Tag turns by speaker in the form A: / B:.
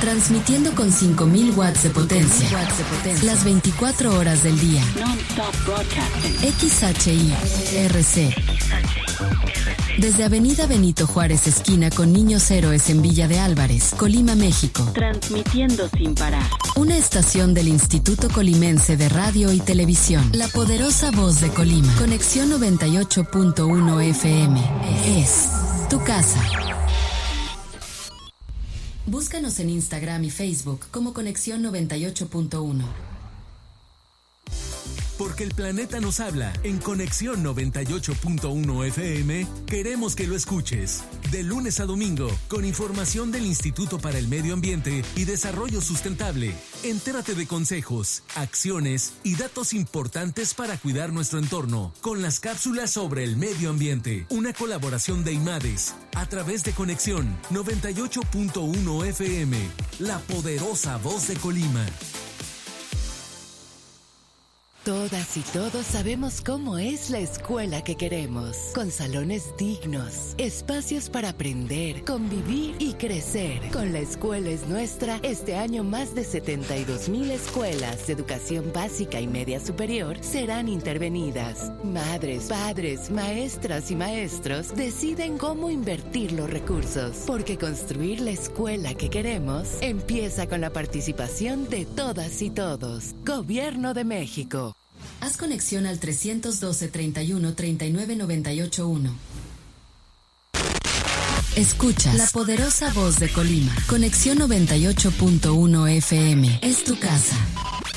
A: Transmitiendo con 5000 watts de potencia. Las 24 horas del día.
B: Non-stop broadcasting.
A: XHI-RC. Desde Avenida Benito Juárez, esquina con Niños Héroes en Villa de Álvarez, Colima, México.
B: Transmitiendo sin parar.
A: Una estación del Instituto Colimense de Radio y Televisión. La poderosa voz de Colima. Conexión 98.1 FM. Es tu casa. Búscanos en Instagram y Facebook como Conexión 98.1.
C: Porque el planeta nos habla. En Conexión 98.1 FM queremos que lo escuches. De lunes a domingo, con información del Instituto para el Medio Ambiente y Desarrollo Sustentable. Entérate de consejos, acciones y datos importantes para cuidar nuestro entorno. Con las cápsulas sobre el medio ambiente. Una colaboración de IMADES a través de Conexión 98.1 FM. La poderosa voz de Colima.
D: Todas y todos sabemos cómo es la escuela que queremos, con salones dignos, espacios para aprender, convivir y crecer. Con La Escuela es Nuestra, este año más de 72,000 escuelas de educación básica y media superior serán intervenidas. Madres, padres, maestras y maestros deciden cómo invertir los recursos, porque construir la escuela que queremos empieza con la participación de todas y todos. Gobierno de México.
A: Haz conexión al 312 31 39 98 1. Escuchas la poderosa voz de Colima. Conexión 98.1 FM. Es tu casa.